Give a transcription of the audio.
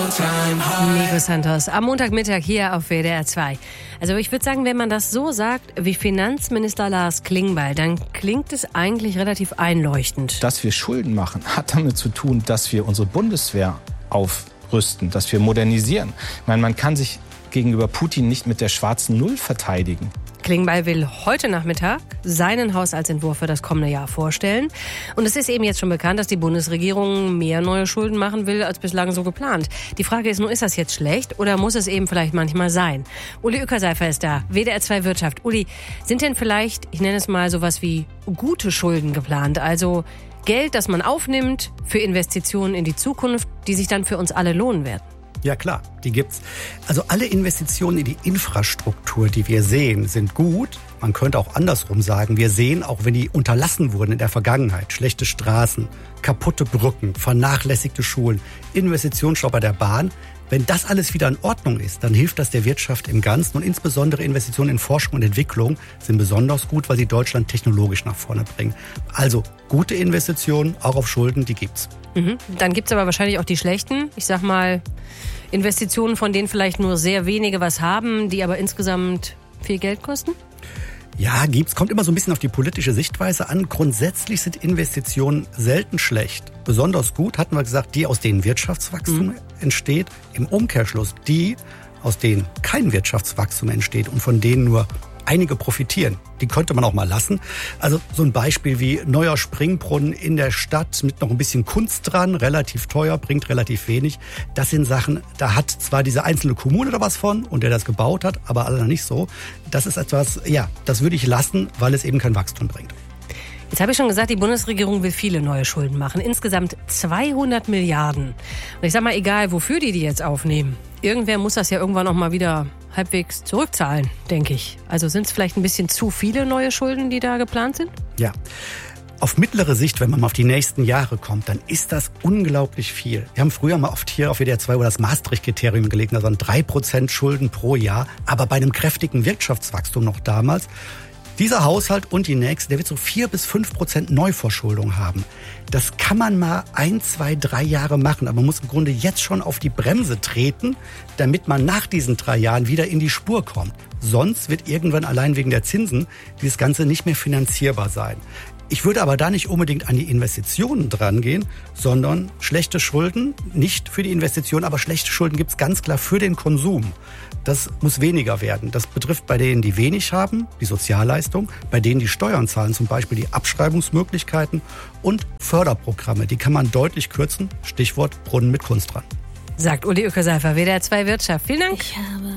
Nico Santos am Montagmittag hier auf WDR 2. Also ich würde sagen, wenn man das so sagt wie Finanzminister Lars Klingbeil, dann klingt es eigentlich relativ einleuchtend. Dass wir Schulden machen, hat damit zu tun, dass wir unsere Bundeswehr aufrüsten, dass wir modernisieren. Ich meine, man kann sich gegenüber Putin nicht mit der schwarzen Null verteidigen. Klingbeil will heute Nachmittag seinen Haushaltsentwurf für das kommende Jahr vorstellen. Und es ist eben jetzt schon bekannt, dass die Bundesregierung mehr neue Schulden machen will, als bislang so geplant. Die Frage ist nur, ist das jetzt schlecht oder muss es eben vielleicht manchmal sein? Uli Uecker-Seifer ist da, WDR 2 Wirtschaft. Uli, sind denn vielleicht, ich nenne es mal sowas wie gute Schulden geplant? Also Geld, das man aufnimmt für Investitionen in die Zukunft, die sich dann für uns alle lohnen werden? Ja klar, die gibt's. Also alle Investitionen in die Infrastruktur, die wir sehen, sind gut. Man könnte auch andersrum sagen, wir sehen, auch wenn die unterlassen wurden in der Vergangenheit, schlechte Straßen, kaputte Brücken, vernachlässigte Schulen, Investitionsstau bei der Bahn. Wenn das alles wieder in Ordnung ist, dann hilft das der Wirtschaft im Ganzen und insbesondere Investitionen in Forschung und Entwicklung sind besonders gut, weil sie Deutschland technologisch nach vorne bringen. Also gute Investitionen, auch auf Schulden, die gibt's. Dann gibt's aber wahrscheinlich auch die schlechten. Ich sag mal, Investitionen, von denen vielleicht nur sehr wenige was haben, die aber insgesamt viel Geld kosten? Ja, gibt's. Kommt immer so ein bisschen auf die politische Sichtweise an. Grundsätzlich sind Investitionen selten schlecht. Besonders gut, hatten wir gesagt, die, aus denen Wirtschaftswachstum entsteht. Im Umkehrschluss die, aus denen kein Wirtschaftswachstum entsteht und von denen nur einige profitieren. Die könnte man auch mal lassen. Also so ein Beispiel wie neuer Springbrunnen in der Stadt mit noch ein bisschen Kunst dran, relativ teuer, bringt relativ wenig. Das sind Sachen, da hat zwar diese einzelne Kommune da was von und der das gebaut hat, aber alle nicht so. Das ist etwas, ja, das würde ich lassen, weil es eben kein Wachstum bringt. Jetzt habe ich schon gesagt, die Bundesregierung will viele neue Schulden machen. Insgesamt 200 Milliarden. Und ich sag mal, egal wofür die jetzt aufnehmen, irgendwer muss das ja irgendwann auch mal wieder halbwegs zurückzahlen, denke ich. Also sind es vielleicht ein bisschen zu viele neue Schulden, die da geplant sind? Ja. Auf mittlere Sicht, wenn man mal auf die nächsten Jahre kommt, dann ist das unglaublich viel. Wir haben früher mal oft hier auf WDR 2 über das Maastricht-Kriterium gelegt, also 3% Schulden pro Jahr, aber bei einem kräftigen Wirtschaftswachstum noch damals. Dieser Haushalt und die nächsten, der wird so 4-5% Neuverschuldung haben. Das kann man mal 1, 2, 3 Jahre machen, aber man muss im Grunde jetzt schon auf die Bremse treten, damit man nach diesen 3 Jahren wieder in die Spur kommt. Sonst wird irgendwann allein wegen der Zinsen dieses Ganze nicht mehr finanzierbar sein. Ich würde aber da nicht unbedingt an die Investitionen drangehen, sondern schlechte Schulden, nicht für die Investitionen, aber schlechte Schulden gibt's ganz klar für den Konsum. Das muss weniger werden. Das betrifft bei denen, die wenig haben, die Sozialleistung, bei denen, die Steuern zahlen, zum Beispiel die Abschreibungsmöglichkeiten und Förderprogramme. Die kann man deutlich kürzen. Stichwort Brunnen mit Kunst dran. Sagt Uli Uecker-Seifer, WDR 2 Wirtschaft. Vielen Dank.